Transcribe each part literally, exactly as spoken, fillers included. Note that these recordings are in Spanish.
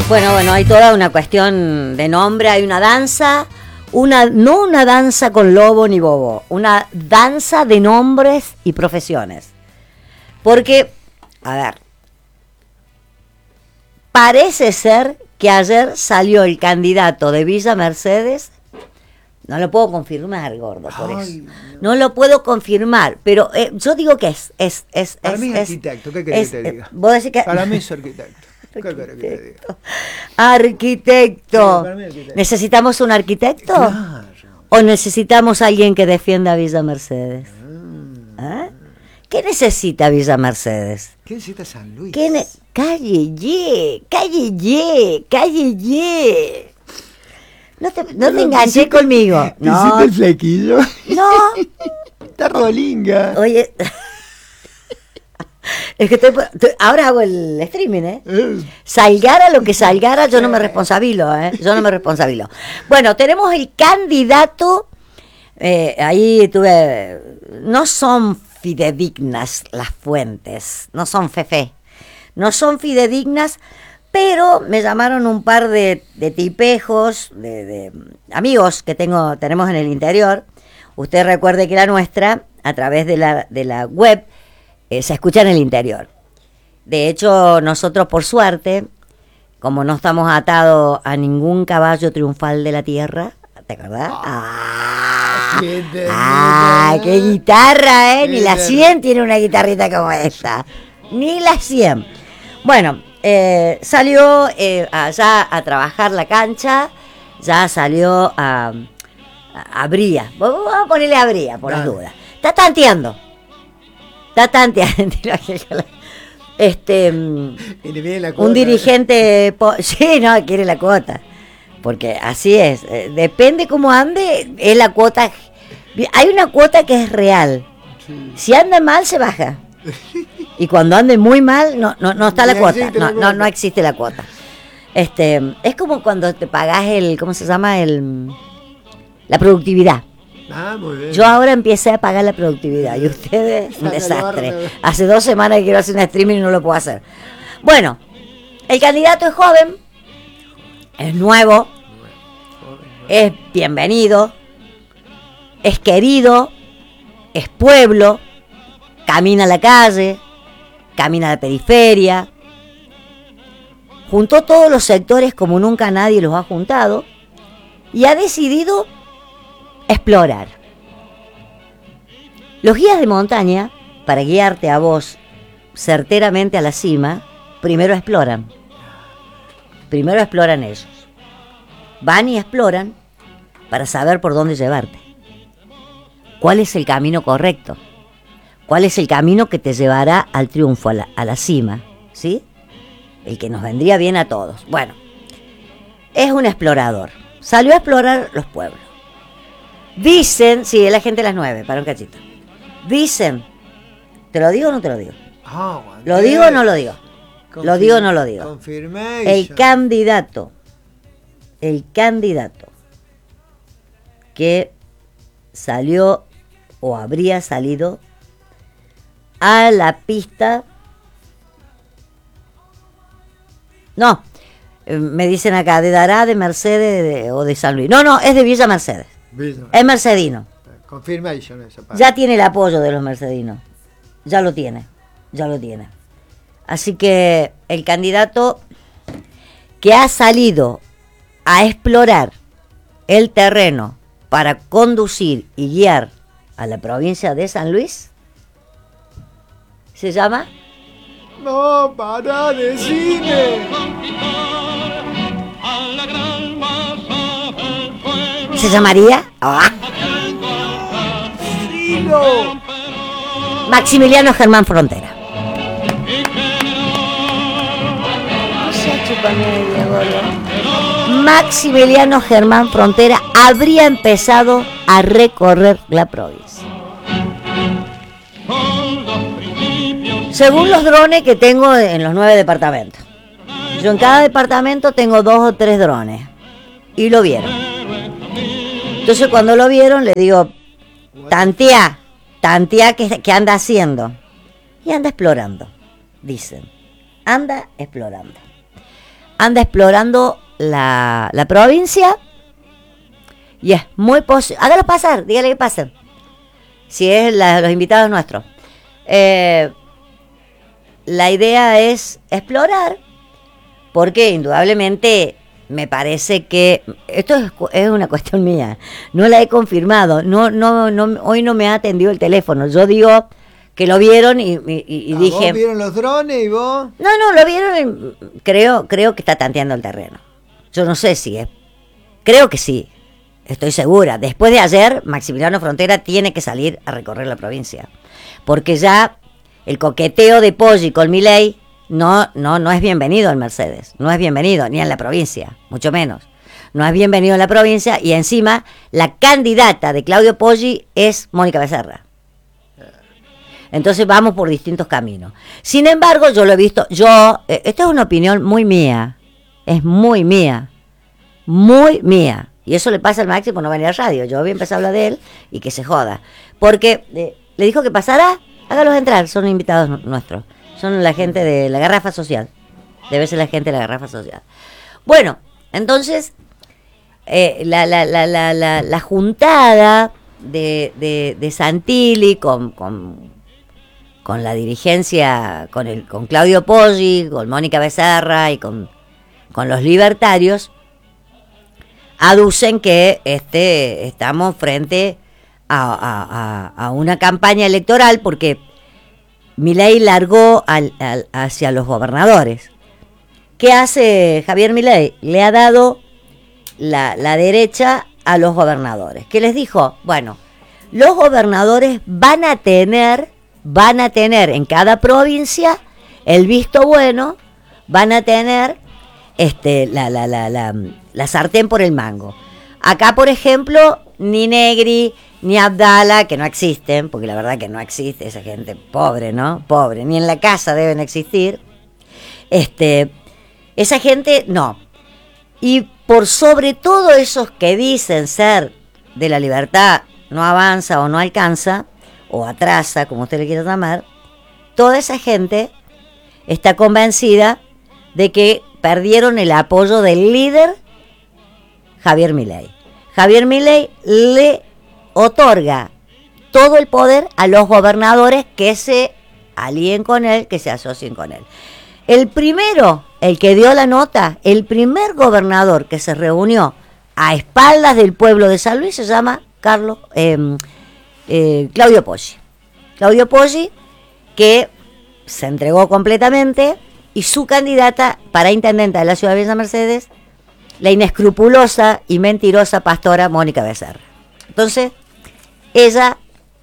Bueno, bueno, hay toda una cuestión de nombre, hay una danza, una no una danza con lobo ni bobo, una danza de nombres y profesiones. Porque, a ver, parece ser que ayer salió el candidato de Villa Mercedes. No lo puedo confirmar, gordo, por Ay, eso. No. no lo puedo confirmar, pero eh, yo digo que es. es, es Para es, mí es, es arquitecto, ¿qué querés que te diga? ¿Vos decís que... Para mí es arquitecto. ¿Qué querés que te diga? Arquitecto. Sí, para mí es arquitecto. ¿Necesitamos un arquitecto? Claro. ¿O necesitamos a alguien que defienda a Villa Mercedes? Mm. ¿Eh? ¿Qué necesita Villa Mercedes? ¿Qué necesita San Luis? ¿Qué ne- calle Y, calle Y, calle Y. No te, no te enganché conmigo. ¿Te no. hiciste el flequillo? No. Está rolinga. Oye, es que estoy, estoy, ahora hago el streaming, ¿eh? Salgara lo que salgara, yo no me responsabilo, ¿eh? Yo no me responsabilo. Bueno, tenemos el candidato, eh, ahí tuve, no son fidedignas las fuentes, no son fefe, no son fidedignas, pero me llamaron un par de, de tipejos, de, de amigos que tengo, tenemos en el interior. Usted recuerde que la nuestra, a través de la, de la web, eh, se escucha en el interior. De hecho, nosotros, por suerte, como no estamos atados a ningún caballo triunfal de la tierra, ¿te acordás? ¡Ah! ¡Qué, ah, qué guitarra, eh! Ni la cien tiene una guitarrita como esta. Ni la cien. Bueno, eh, salió eh, allá a trabajar la cancha, ya salió a... Habría, vamos a ponerle habría por las dudas. Está tanteando. Está tanteando. Este, un dirigente, po- sí, no, quiere la cuota. Porque así es. Eh, depende cómo ande, es la cuota. Hay una cuota que es real. Si anda mal, se baja. Y cuando ande muy mal, no, no, no está la cuota. No, no, no existe la cuota. Este, es como cuando te pagás el, ¿cómo se llama? El... La productividad. Ah, muy bien. Yo ahora empecé a pagar la productividad y ustedes, un desastre. Hace dos semanas que quiero hacer un streaming y no lo puedo hacer. Bueno, el candidato es joven, es nuevo, es bienvenido, es querido, es pueblo, camina a la calle, camina a la periferia, juntó todos los sectores como nunca nadie los ha juntado y ha decidido explorar. Los guías de montaña, para guiarte a vos certeramente a la cima, primero exploran. Primero exploran ellos. Van y exploran para saber por dónde llevarte. ¿Cuál es el camino correcto? ¿Cuál es el camino que te llevará al triunfo, a la, a la cima? ¿Sí? El que nos vendría bien a todos. Bueno, es un explorador. Salió a explorar los pueblos. Dicen, sí, es la gente de las nueve, para un cachito. Dicen, ¿te lo digo o no te lo digo? Oh, ¿Lo digo o no lo digo? Confirm- lo digo o no lo digo. Confirmation. El candidato, el candidato que salió o habría salido a la pista. No, eh, me dicen acá, de Dará, de Mercedes de, o de San Luis. No, no, es de Villa Mercedes. Villa. Es mercedino. Confirmation esa parte. Ya tiene el apoyo de los mercedinos. Ya lo tiene, ya lo tiene. Así que el candidato que ha salido a explorar el terreno para conducir y guiar a la provincia de San Luis se llama... No, para de cine. ¿Se llamaría? ¡Ah! Maximiliano Germán Frontera. Maximiliano Germán Frontera habría empezado a recorrer la provincia. Según los drones que tengo en los nueve departamentos. Yo en cada departamento tengo dos o tres drones. Y lo vieron. Entonces cuando lo vieron le digo, tantea, tantea que, que anda haciendo. Y anda explorando, dicen. Anda explorando. anda explorando la, la provincia y es muy posible. Hágalo pasar, dígale que pasen. Si es la, los invitados nuestros. Eh, la idea es explorar, porque indudablemente me parece que esto es, es una cuestión mía, no la he confirmado, no, no, no, hoy no me ha atendido el teléfono, yo digo que lo vieron y, y, y ah, dije... ¿Vos vieron los drones y vos? No, no, lo vieron, y creo, creo que está tanteando el terreno, yo no sé si es, creo que sí, estoy segura, después de ayer Maximiliano Frontera tiene que salir a recorrer la provincia, porque ya el coqueteo de Poggi con Milei no, no, no es bienvenido en Mercedes, no es bienvenido ni en la provincia, mucho menos. No es bienvenido en la provincia y encima la candidata de Claudio Poggi es Mónica Becerra. Entonces vamos por distintos caminos. Sin embargo, yo lo he visto, yo, eh, esta es una opinión muy mía, es muy mía, muy mía. Y eso le pasa al Máximo, no venía a radio. Yo voy a empezar a hablar de él y que se joda. Porque eh, le dijo que pasara, hágalos entrar, son invitados nu- nuestros. Son la gente de la Garrafa Social. Debe ser la gente de la Garrafa Social. Bueno, entonces, eh, la, la, la, la, la, la juntada de, de, de Santilli con, con, con la dirigencia, con, el, con Claudio Poggi, con Mónica Becerra y con, con los libertarios, aducen que este, estamos frente a, a, a, a una campaña electoral porque Milei largó al, al, hacia los gobernadores. ¿Qué hace Javier Milei? Le ha dado la, la derecha a los gobernadores. ¿Qué les dijo? Bueno, los gobernadores van a tener, van a tener en cada provincia el visto bueno, van a tener este, la, la, la, la, la sartén por el mango. Acá, por ejemplo, ni Negri ni Abdala, que no existen, porque la verdad que no existe esa gente pobre, ¿no? Pobre, ni en la casa deben existir. Este, esa gente, no. Y por sobre todo esos que dicen ser de la libertad, no avanza o no alcanza, o atrasa, como usted le quiera llamar, toda esa gente está convencida de que perdieron el apoyo del líder Javier Milei. Javier Milei le otorga todo el poder a los gobernadores que se alíen con él, que se asocien con él. El primero, el que dio la nota, el primer gobernador que se reunió a espaldas del pueblo de San Luis se llama Carlos eh, eh, Claudio Poggi. Claudio Poggi, que se entregó completamente, y su candidata para intendenta de la ciudad de Villa Mercedes, la inescrupulosa y mentirosa pastora Mónica Becerra. Entonces, ella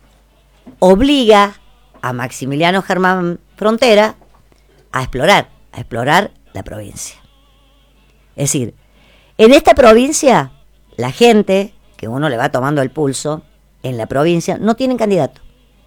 obliga a Maximiliano Germán Frontera a explorar, a explorar la provincia. Es decir, en esta provincia, la gente, que uno le va tomando el pulso, en la provincia, no tienen candidato.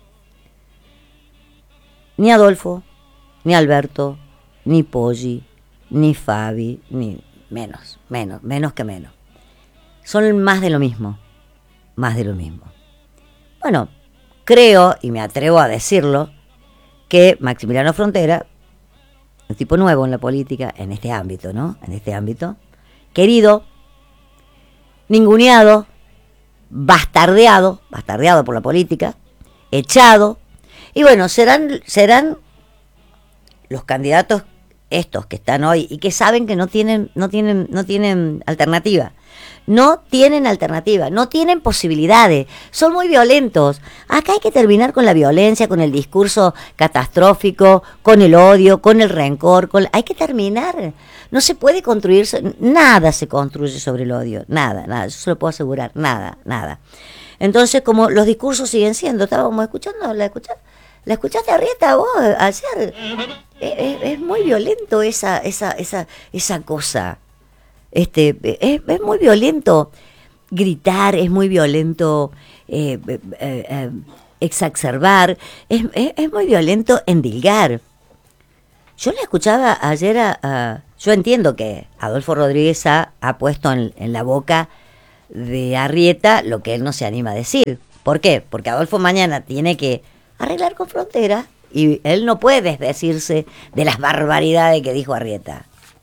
Ni Adolfo, ni Alberto, ni Poggi, ni Fabi, ni menos, menos, menos que menos. Son más de lo mismo, más de lo mismo. Bueno, creo, y me atrevo a decirlo, que Maximiliano Frontera, un tipo nuevo en la política, en este ámbito, ¿no? En este ámbito, querido, ninguneado, bastardeado, bastardeado por la política, echado, y bueno, serán, serán los candidatos estos que están hoy y que saben que no tienen, no tienen, no tienen alternativa. No tienen alternativa, no tienen posibilidades, son muy violentos. Acá hay que terminar con la violencia, con el discurso catastrófico, con el odio, con el rencor, con... hay que terminar. No se puede construir, nada se construye sobre el odio, nada, nada, yo se lo puedo asegurar, nada, nada. Entonces, como los discursos siguen siendo, estábamos escuchando, la escuchaste, la escuchaste a Arrieta vos ayer, es, es, es muy violento esa, esa, esa, esa cosa. Este, es, es muy violento gritar, es muy violento eh, eh, eh, exacerbar, es, es, es muy violento endilgar. Yo le escuchaba ayer a, a yo entiendo que Adolfo Rodríguez ha, ha puesto en, en la boca de Arrieta lo que él no se anima a decir. ¿Por qué? Porque Adolfo mañana tiene que arreglar con Frontera y él no puede desdecirse de las barbaridades que dijo Arrieta.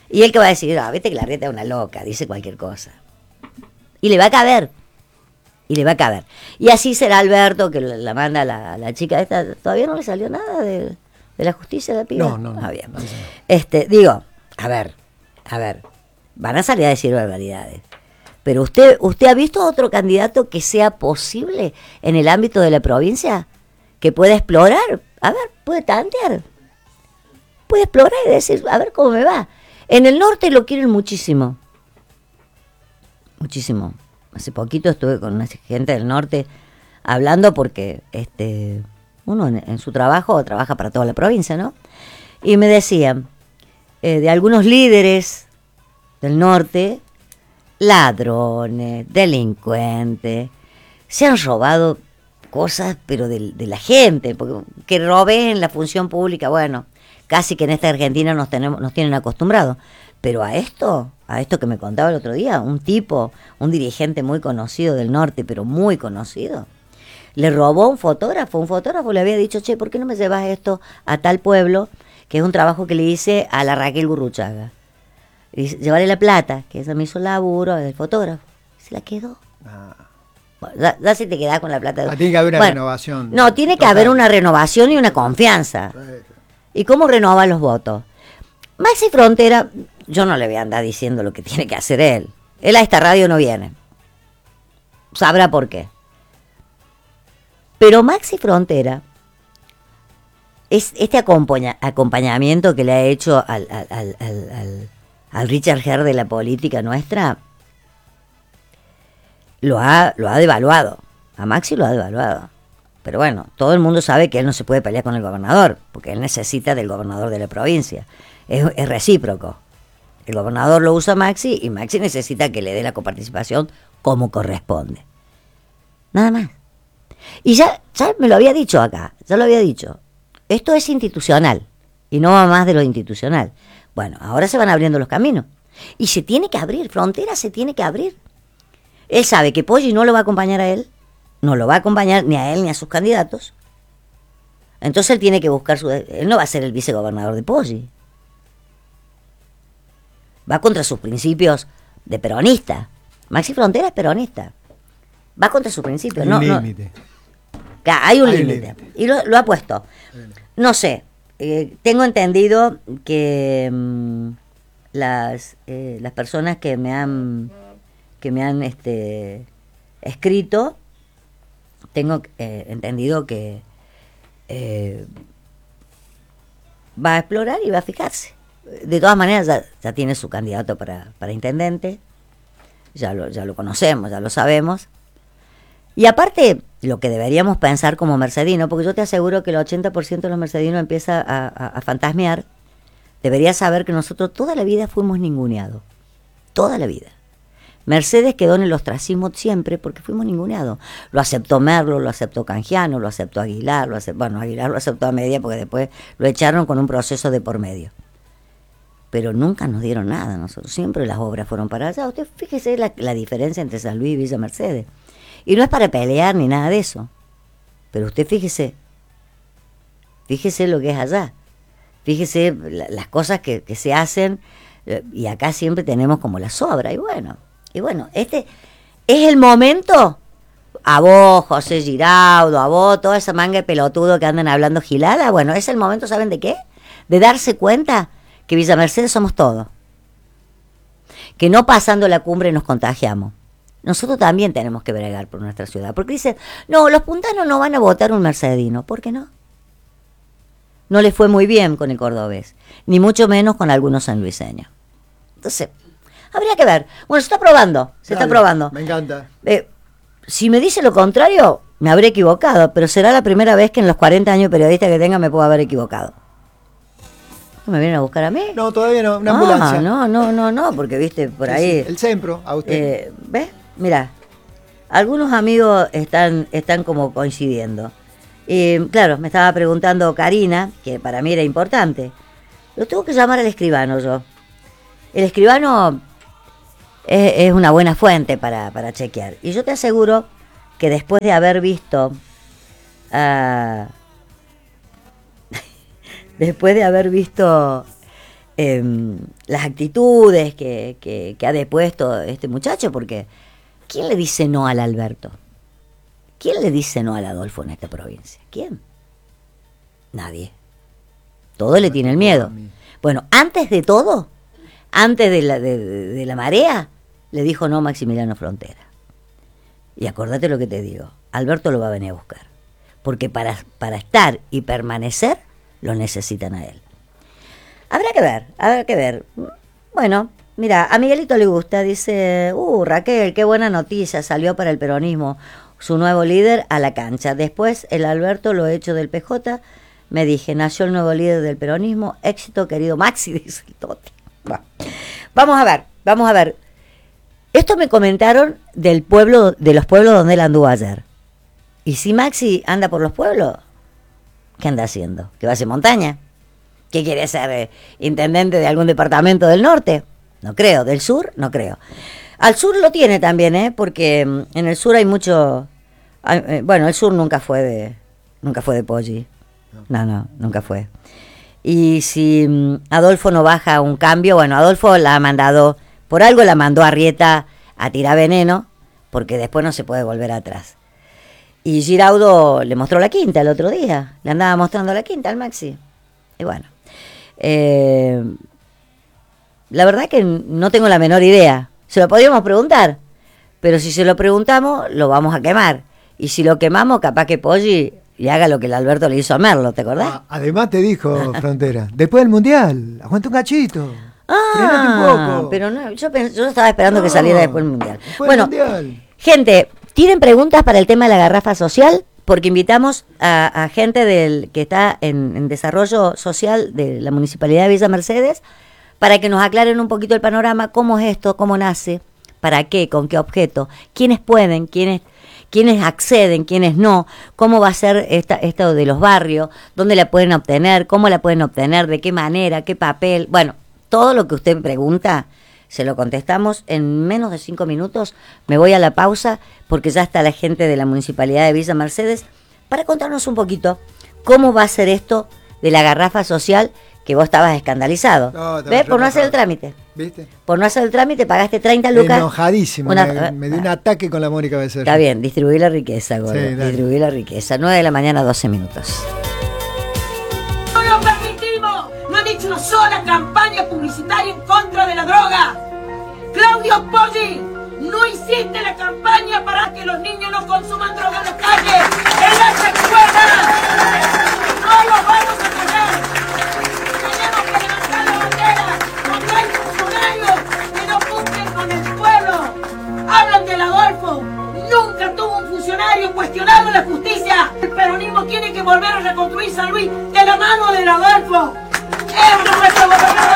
Y él que va a decir, ah, viste que Larreta es una loca, dice cualquier cosa. Y le va a caber. Y le va a caber. Y así será Alberto, que la manda la, la chica esta. Todavía no le salió nada de, de la justicia de la piba. No, no, no. Ah, bien. No, no. Este, digo, a ver, a ver, van a salir a decir barbaridades. Pero usted, ¿usted ha visto otro candidato que sea posible en el ámbito de la provincia? Que pueda explorar. A ver, puede tantear. Puede explorar y decir, a ver cómo me va. En el norte lo quieren muchísimo. Muchísimo. Hace poquito estuve con una gente del norte hablando porque este uno en, en su trabajo trabaja para toda la provincia, ¿no? Y me decían eh, de algunos líderes del norte, ladrones, delincuentes, se han robado cosas, pero de, de la gente, porque que roben en la función pública, bueno, casi que en esta Argentina nos tenemos, nos tienen acostumbrados. Pero a esto, a esto que me contaba el otro día, un tipo, un dirigente muy conocido del norte, pero muy conocido, le robó un fotógrafo, un fotógrafo le había dicho, che, ¿por qué no me llevas esto a tal pueblo? Que es un trabajo que le hice a la Raquel Gurruchaga. Y dice, llevarle la plata, que esa me hizo el laburo del fotógrafo. Y se la quedó. Ah. Bueno, ya, ya se te queda con la plata. Ah, tiene que haber una bueno, renovación. No, tiene que total. haber una renovación y una confianza. ¿Y cómo renova los votos? Maxi Frontera, yo no le voy a andar diciendo lo que tiene que hacer él. Él a esta radio no viene. Sabrá por qué. Pero Maxi Frontera, es este acompaña, acompañamiento que le ha hecho al, al, al, al, al Richard Herr de la política nuestra, lo ha, lo ha devaluado. A Maxi lo ha devaluado. Pero bueno, todo el mundo sabe que él no se puede pelear con el gobernador, porque él necesita del gobernador de la provincia. Es, es recíproco. El gobernador lo usa a Maxi y Maxi necesita que le dé la coparticipación como corresponde. Nada más. Y ya, ya me lo había dicho acá, ya lo había dicho. Esto es institucional y no va más de lo institucional. Bueno, ahora se van abriendo los caminos. Y se tiene que abrir, Frontera se tiene que abrir. Él sabe que Poggi no lo va a acompañar a él, no lo va a acompañar ni a él ni a sus candidatos. Entonces él tiene que buscar su... Él no va a ser el vicegobernador de Poggi. Va contra sus principios de peronista. Maxi Frontera es peronista. Va contra sus principios. Hay no, un no, límite. Hay un Hay límite. límite. Y lo, lo ha puesto. No sé. Eh, tengo entendido que mmm, las, eh, las personas que me han que me han este escrito, tengo eh, entendido que eh, va a explorar y va a fijarse. De todas maneras ya, ya tiene su candidato para, para intendente, ya lo, ya lo conocemos, ya lo sabemos. Y aparte, lo que deberíamos pensar como mercedino, porque yo te aseguro que el ochenta por ciento de los mercedinos empieza a, a, a fantasmear, deberías saber que nosotros toda la vida fuimos ninguneados, toda la vida. Mercedes quedó en el ostracismo siempre porque fuimos ninguneados. Lo aceptó Merlo, lo aceptó Canjiano, lo aceptó Aguilar, lo aceptó, bueno, Aguilar lo aceptó a media porque después lo echaron con un proceso de por medio. Pero nunca nos dieron nada nosotros, siempre las obras fueron para allá. Usted fíjese la, la diferencia entre San Luis y Villa Mercedes. Y no es para pelear ni nada de eso. Pero usted fíjese, fíjese lo que es allá. Fíjese la, las cosas que, que se hacen, eh, y acá siempre tenemos como la sobra. Y bueno, y bueno, este es el momento. A vos, José Giraudo, a vos, toda esa manga de pelotudo que andan hablando gilada. Bueno, es el momento, ¿saben de qué? De darse cuenta que Villa Mercedes somos todos. Que no pasando la cumbre nos contagiamos. Nosotros también tenemos que bregar por nuestra ciudad. Porque dicen, no, los puntanos no van a votar un mercedino. ¿Por qué no? No les fue muy bien con el cordobés. Ni mucho menos con algunos sanluiseños. Entonces, habría que ver. Bueno, se está probando. Se Dale, está probando. Me encanta. Eh, si me dice lo contrario, me habré equivocado. Pero será la primera vez que en los cuarenta años periodista que tenga me puedo haber equivocado. ¿Me vienen a buscar a mí? No, todavía no. Una Ah, ambulancia. no, no, no, no, porque viste por Sí, ahí. sí, el Sempro, a usted. Eh, ¿Ves? Mira, algunos amigos están, están como coincidiendo. Y claro, me estaba preguntando Karina, que para mí era importante. Lo tengo que llamar al escribano yo. El escribano es, es una buena fuente para, para chequear. Y yo te aseguro que después de haber visto... Uh, después de haber visto eh, las actitudes que, que, que ha depuesto este muchacho, porque ¿quién le dice no al Alberto? ¿Quién le dice no al Adolfo en esta provincia? ¿Quién? Nadie. Todos le tienen miedo. Bueno, antes de todo, antes de la, de, de la marea, le dijo no Maximiliano Frontera. Y acordate lo que te digo, Alberto lo va a venir a buscar. Porque para, para estar y permanecer, lo necesitan a él. Habrá que ver, habrá que ver. Bueno, mira, a Miguelito le gusta, dice, uh, Raquel, qué buena noticia, salió para el peronismo su nuevo líder a la cancha. Después el Alberto lo hecho del P J, me dije, nació el nuevo líder del peronismo, éxito querido Maxi, dice el Toti. Bueno, vamos a ver, vamos a ver. Esto me comentaron del pueblo, de los pueblos donde él anduvo ayer. ¿Y si Maxi anda por los pueblos? ¿Qué anda haciendo? ¿Que va a hacer montaña? ¿Qué quiere ser? Eh, ¿intendente de algún departamento del norte? No creo. ¿Del sur? No creo. Al sur lo tiene también, ¿eh? Porque mm, en el sur hay mucho... Hay, eh, bueno, el sur nunca fue de... Nunca fue de Poggi. No, no, nunca fue. Y si mm, Adolfo no baja un cambio... Bueno, Adolfo la ha mandado... Por algo la mandó a Rieta a tirar veneno, porque después no se puede volver atrás. Y Giraudo le mostró la quinta el otro día. Le andaba mostrando la quinta al Maxi. Y bueno... Eh, la verdad que no tengo la menor idea. Se lo podríamos preguntar, pero si se lo preguntamos lo vamos a quemar, y si lo quemamos capaz que Poggi le haga lo que el Alberto le hizo a Merlo, ¿te acordás? Ah, además te dijo Frontera, después del Mundial, aguanta un cachito, ah, frenate un poco. Pero no, yo, pens- yo estaba esperando no, que saliera después del Mundial. Después Bueno, del mundial. Gente, ¿tienen preguntas para el tema de la garrafa social? Porque invitamos a, a gente del que está en, en desarrollo social de la Municipalidad de Villa Mercedes para que nos aclaren un poquito el panorama, cómo es esto, cómo nace, para qué, con qué objeto, quiénes pueden, quiénes, quiénes acceden, quiénes no, cómo va a ser esta, esto de los barrios, dónde la pueden obtener, cómo la pueden obtener, de qué manera, qué papel. Bueno, todo lo que usted pregunta se lo contestamos en menos de cinco minutos. Me voy a la pausa porque ya está la gente de la Municipalidad de Villa Mercedes para contarnos un poquito cómo va a ser esto de la garrafa social, que vos estabas escandalizado. No, ¿Ves? Por no hacer el trámite. ¿Viste? Por no hacer el trámite pagaste treinta lucas. Enojadísimo, Una- me, me dio un ataque con la Mónica Becerra. Está bien, distribuir la riqueza, gordo. Sí, dale. Distribuir la riqueza. nueve de la mañana, doce minutos. ¡No lo permitimos! ¡No han hecho una sola campaña publicitaria en contra de la droga! ¡Claudio Poggi! ¡No hiciste la campaña para que los niños no consuman droga en las calles! ¡En las escuelas! ¡No lo vamos a tener! ¡Tenemos que levantar la bandera! ¡Cuando hay funcionarios que no cumplen con el pueblo! ¡Hablan del Adolfo! ¡Nunca tuvo un funcionario cuestionado la justicia! El peronismo tiene que volver a reconstruir San Luis de la mano del Adolfo. ¡Es nuestro gobernador!